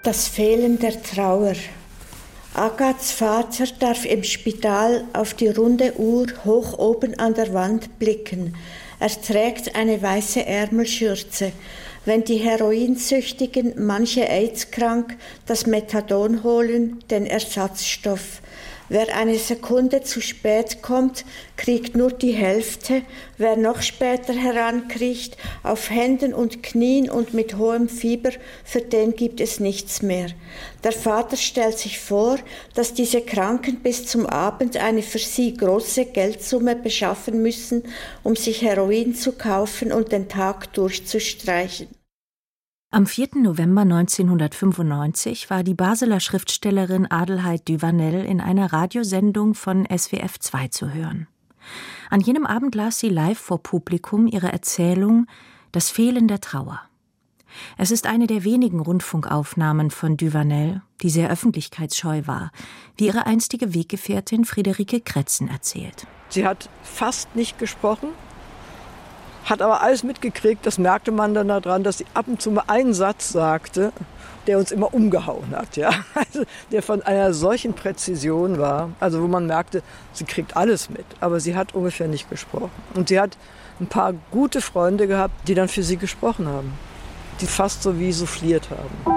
Das Fehlen der Trauer. Agaths Vater darf im Spital auf die runde Uhr hoch oben an der Wand blicken. Er trägt eine weiße Ärmelschürze. Wenn die Heroinsüchtigen, manche AIDS-krank, das Methadon holen, den Ersatzstoff. Wer eine Sekunde zu spät kommt, kriegt nur die Hälfte. Wer noch später herankriecht, auf Händen und Knien und mit hohem Fieber, für den gibt es nichts mehr. Der Vater stellt sich vor, dass diese Kranken bis zum Abend eine für sie große Geldsumme beschaffen müssen, um sich Heroin zu kaufen und den Tag durchzustreichen. Am 4. November 1995 war die Basler Schriftstellerin Adelheid Duvanel in einer Radiosendung von SWF 2 zu hören. An jenem Abend las sie live vor Publikum ihre Erzählung »Das Fehlen der Trauer«. Es ist eine der wenigen Rundfunkaufnahmen von Duvanel, die sehr öffentlichkeitsscheu war, wie ihre einstige Weggefährtin Friederike Kretzen erzählt. Sie hat fast nicht gesprochen, hat aber alles mitgekriegt. Das merkte man dann daran, dass sie ab und zu mal einen Satz sagte, der uns immer umgehauen hat. Ja? Also, der von einer solchen Präzision war, also wo man merkte, sie kriegt alles mit, aber sie hat ungefähr nicht gesprochen. Und sie hat ein paar gute Freunde gehabt, die dann für sie gesprochen haben, die fast so wie souffliert haben.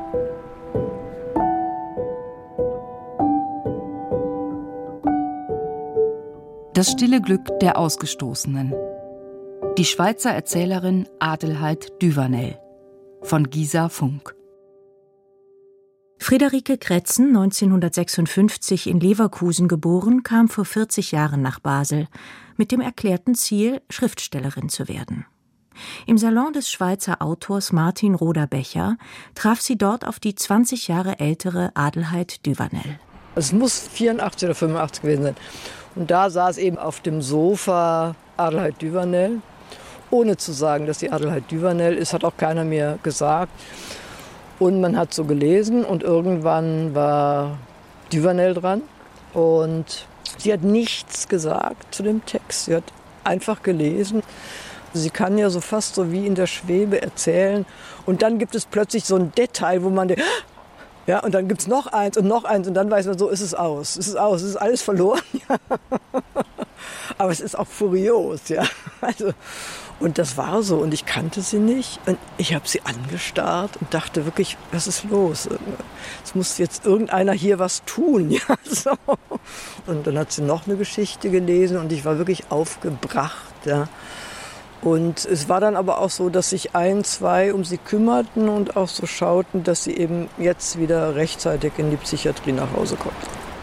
Das stille Glück der Ausgestoßenen. Die Schweizer Erzählerin Adelheid Duvanel von Gisa Funk. Friederike Kretzen, 1956 in Leverkusen geboren, kam vor 40 Jahren nach Basel mit dem erklärten Ziel, Schriftstellerin zu werden. Im Salon des Schweizer Autors Martin Roder-Becher traf sie dort auf die 20 Jahre ältere Adelheid Duvanel. Es muss 84 oder 85 gewesen sein. Und da saß eben auf dem Sofa Adelheid Duvanel. Ohne zu sagen, dass sie Adelheid Duvanel ist, hat auch keiner mir gesagt. Und man hat so gelesen und irgendwann war Duvanel dran. Und sie hat nichts gesagt zu dem Text. Sie hat einfach gelesen. Sie kann ja so fast so wie in der Schwebe erzählen. Und dann gibt es plötzlich so ein Detail, wo man denkt, ja, und dann gibt es noch eins und dann weiß man, so ist es aus. Es ist aus, es ist alles verloren. Ja. Aber es ist auch furios, ja. Also, und das war so und ich kannte sie nicht und ich habe sie angestarrt und dachte wirklich, was ist los? Es muss jetzt irgendeiner hier was tun. Ja, so. Und dann hat sie noch eine Geschichte gelesen und ich war wirklich aufgebracht. Ja. Und es war dann aber auch so, dass sich 1, 2 um sie kümmerten und auch so schauten, dass sie eben jetzt wieder rechtzeitig in die Psychiatrie nach Hause kommt.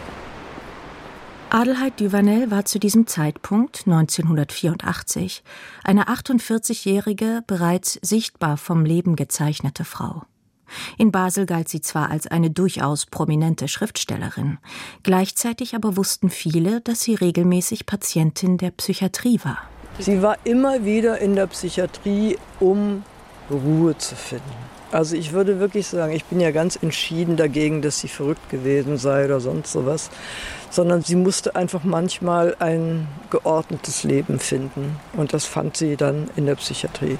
Adelheid Duvanel war zu diesem Zeitpunkt, 1984, eine 48-jährige, bereits sichtbar vom Leben gezeichnete Frau. In Basel galt sie zwar als eine durchaus prominente Schriftstellerin, gleichzeitig aber wussten viele, dass sie regelmäßig Patientin der Psychiatrie war. Sie war immer wieder in der Psychiatrie, um Ruhe zu finden. Also ich würde wirklich sagen, ich bin ja ganz entschieden dagegen, dass sie verrückt gewesen sei oder sonst sowas, sondern sie musste einfach manchmal ein geordnetes Leben finden und das fand sie dann in der Psychiatrie.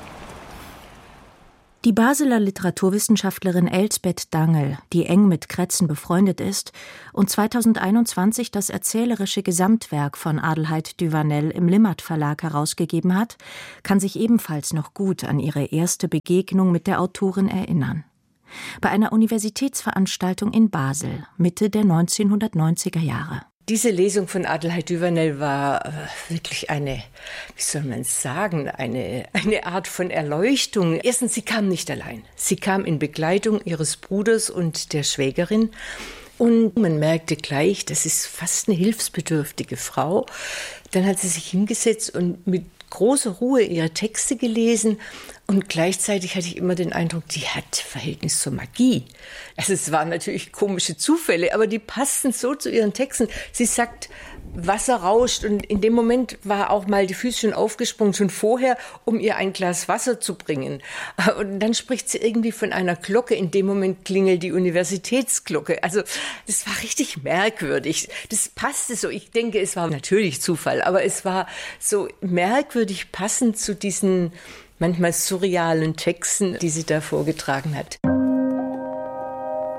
Die Basler Literaturwissenschaftlerin Elsbeth Dangel, die eng mit Kretzen befreundet ist und 2021 das erzählerische Gesamtwerk von Adelheid Duvanel im Limmat Verlag herausgegeben hat, kann sich ebenfalls noch gut an ihre erste Begegnung mit der Autorin erinnern. Bei einer Universitätsveranstaltung in Basel, Mitte der 1990er Jahre. Diese Lesung von Adelheid Duvanel war wirklich eine, wie soll man sagen, eine Art von Erleuchtung. Erstens, sie kam nicht allein. Sie kam in Begleitung ihres Bruders und der Schwägerin. Und man merkte gleich, das ist fast eine hilfsbedürftige Frau. Dann hat sie sich hingesetzt und mit großer Ruhe ihre Texte gelesen. Und gleichzeitig hatte ich immer den Eindruck, die hat Verhältnis zur Magie. Also es waren natürlich komische Zufälle, aber die passten so zu ihren Texten. Sie sagt, Wasser rauscht und in dem Moment war auch mal die Füße schon aufgesprungen, schon vorher, um ihr ein Glas Wasser zu bringen. Und dann spricht sie irgendwie von einer Glocke. In dem Moment klingelt die Universitätsglocke. Also das war richtig merkwürdig. Das passte so. Ich denke, es war natürlich Zufall, aber es war so merkwürdig passend zu diesen manchmal surrealen Texten, die sie da vorgetragen hat.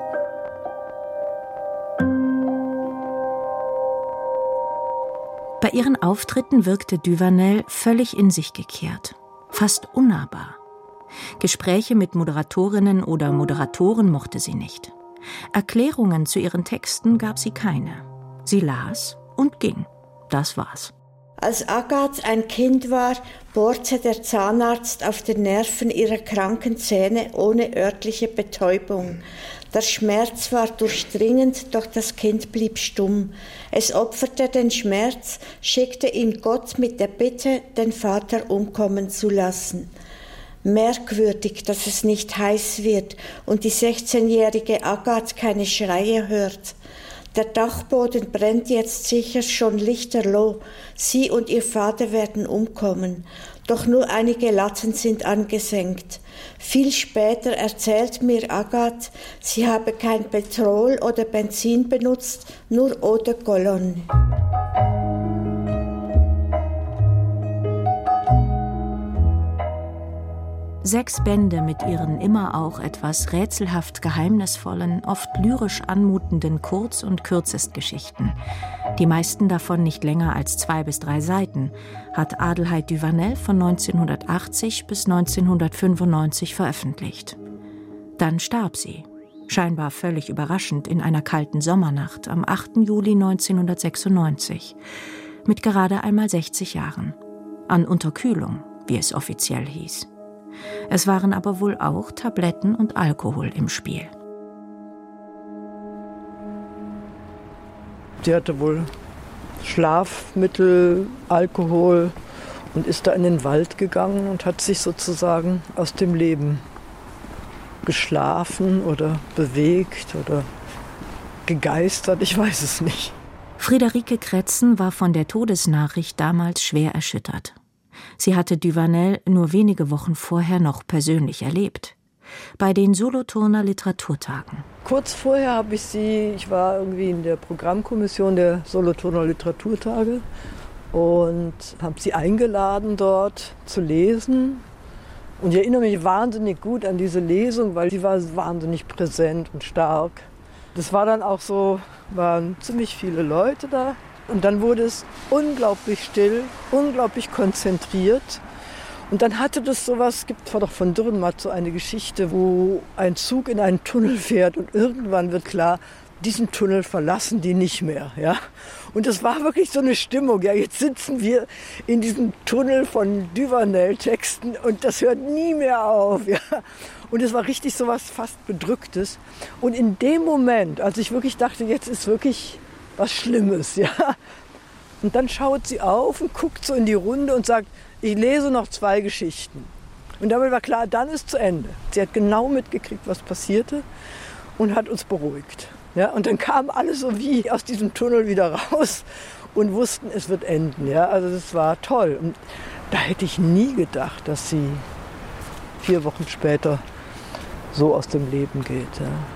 ihren Auftritten wirkte Duvanel völlig in sich gekehrt, fast unnahbar. Gespräche mit Moderatorinnen oder Moderatoren mochte sie nicht. Erklärungen zu ihren Texten gab sie keine. Sie las und ging. Das war's. Als Agathe ein Kind war, bohrte der Zahnarzt auf den Nerven ihrer kranken Zähne ohne örtliche Betäubung. Der Schmerz war durchdringend, doch das Kind blieb stumm. Es opferte den Schmerz, schickte ihn Gott mit der Bitte, den Vater umkommen zu lassen. Merkwürdig, dass es nicht heiß wird und die 16-jährige Agathe keine Schreie hört. Der Dachboden brennt jetzt sicher schon lichterloh. Sie und ihr Vater werden umkommen. Doch nur einige Latten sind angesenkt. Viel später erzählt mir Agathe, sie habe kein Petrol oder Benzin benutzt, nur Eau de Cologne. 6 Bände mit ihren immer auch etwas rätselhaft geheimnisvollen, oft lyrisch anmutenden Kurz- und Kürzestgeschichten. Die meisten davon nicht länger als 2 bis 3 Seiten, hat Adelheid Duvanel von 1980 bis 1995 veröffentlicht. Dann starb sie, scheinbar völlig überraschend in einer kalten Sommernacht am 8. Juli 1996, mit gerade einmal 60 Jahren. An Unterkühlung, wie es offiziell hieß. Es waren aber wohl auch Tabletten und Alkohol im Spiel. Sie hatte wohl Schlafmittel, Alkohol und ist da in den Wald gegangen und hat sich sozusagen aus dem Leben geschlafen oder bewegt oder gegeistert, ich weiß es nicht. Friederike Kretzen war von der Todesnachricht damals schwer erschüttert. Sie hatte Duvanel nur wenige Wochen vorher noch persönlich erlebt. Bei den Solothurner Literaturtagen. Kurz vorher ich war irgendwie in der Programmkommission der Solothurner Literaturtage und habe sie eingeladen, dort zu lesen. Und ich erinnere mich wahnsinnig gut an diese Lesung, weil sie war wahnsinnig präsent und stark. Das war dann auch so, waren ziemlich viele Leute da. Und dann wurde es unglaublich still, unglaublich konzentriert. Und dann hatte das sowas, war doch von Dürrenmatt so eine Geschichte, wo ein Zug in einen Tunnel fährt und irgendwann wird klar, diesen Tunnel verlassen die nicht mehr. Ja? Und es war wirklich so eine Stimmung. Ja, jetzt sitzen wir in diesem Tunnel von Duvanel-Texten und das hört nie mehr auf. Ja? Und es war richtig sowas fast Bedrücktes. Und in dem Moment, als ich wirklich dachte, jetzt ist wirklich was Schlimmes, ja. Und dann schaut sie auf und guckt so in die Runde und sagt, ich lese noch 2 Geschichten. Und damit war klar, dann ist zu Ende. Sie hat genau mitgekriegt, was passierte und hat uns beruhigt. Ja, und dann kamen alle so wie aus diesem Tunnel wieder raus und wussten, es wird enden. Ja, also das war toll. Und da hätte ich nie gedacht, dass sie 4 Wochen später so aus dem Leben geht. Ja.